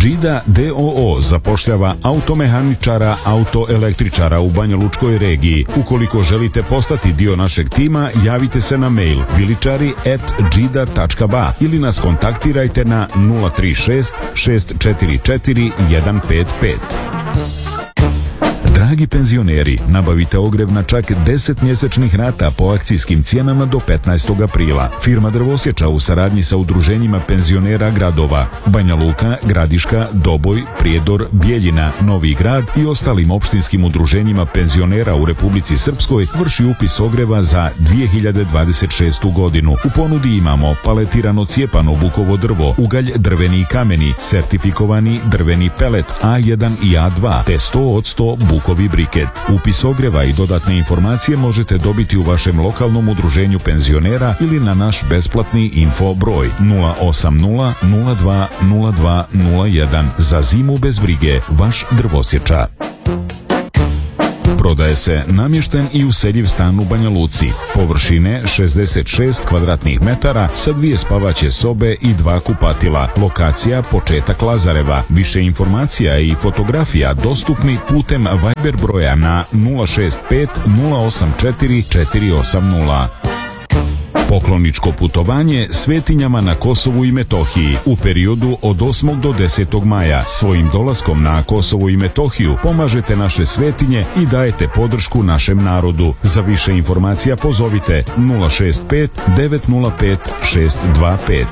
Džida DOO zapošljava automehaničara, autoelektričara u Banjalučkoj regiji. Ukoliko želite postati dio našeg tima, javite se na mail viličari@džida.ba ili nas kontaktirajte na 036 644 155. Dragi penzioneri, nabavite ogrjev na čak 10 mjesečnih rata po akcijskim cijenama do 15. aprila. Firma Drvosječa u saradnji sa udruženjima penzionera gradova Banja Luka, Gradiška, Doboj, Prijedor, Bijeljina, Novi Grad i ostalim opštinskim udruženjima penzionera u Republici Srpskoj vrši upis ogrjeva za 2026. godinu. U ponudi imamo paletirano cijepano bukovo drvo, ugalj, drveni i kameni, sertifikovani drveni pelet A1 i A2 te 100% bukovi briket. Upis ogrjeva i dodatne informacije možete dobiti u vašem lokalnom udruženju penzionera ili na naš besplatni info broj 080 02 02 01. Za zimu bez brige, vaš Drvosječa. Prodaje se namješten i useljiv stan u Banja Luci. Površine 66 kvadratnih metara sa 2 spavaće sobe i 2 kupatila. Lokacija početak Lazareva. Više informacija i fotografija dostupni putem Viber broja na 065 084 480. Pokloničko putovanje svetinjama na Kosovu i Metohiji u periodu od 8. do 10. maja. Svojim dolaskom na Kosovu i Metohiju pomažete naše svetinje i dajete podršku našem narodu. Za više informacija pozovite 065 905 625.